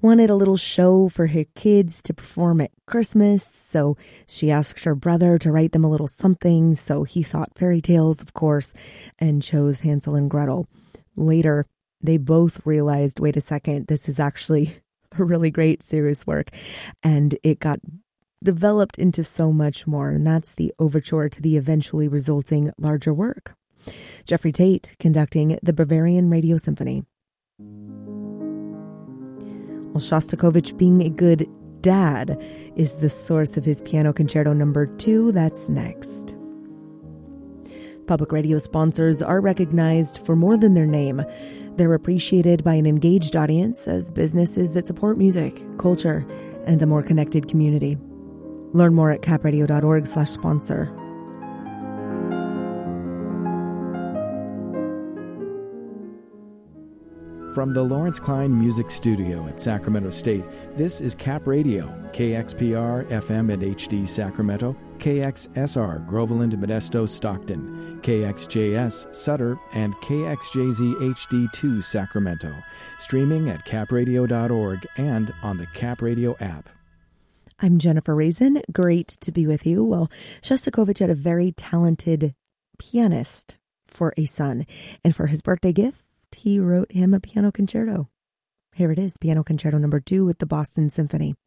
wanted a little show for her kids to perform at Christmas, so she asked her brother to write them a little something, so he thought fairy tales, of course, and chose Hansel and Gretel. Later, they both realized, wait a second, this is actually a really great, serious work, and it got developed into so much more, and that's the overture to the eventually resulting larger work. Jeffrey Tate conducting the Bavarian Radio Symphony. Well, Shostakovich being a good dad is the source of his Piano Concerto No. 2. That's next. Public radio sponsors are recognized for more than their name. They're appreciated by an engaged audience as businesses that support music, culture, and a more connected community. Learn more at capradio.org/sponsor. From the Lawrence Klein Music Studio at Sacramento State, this is Cap Radio, KXPR FM and HD Sacramento, KXSR Groveland, Modesto, Stockton, KXJS Sutter, and KXJZ HD2 Sacramento. Streaming at capradio.org and on the Cap Radio app. I'm Jennifer Raisin. Great to be with you. Well, Shostakovich had a very talented pianist for a son, and for his birthday gift, he wrote him a piano concerto. Here it is, Piano Concerto No. 2 with the Boston Symphony.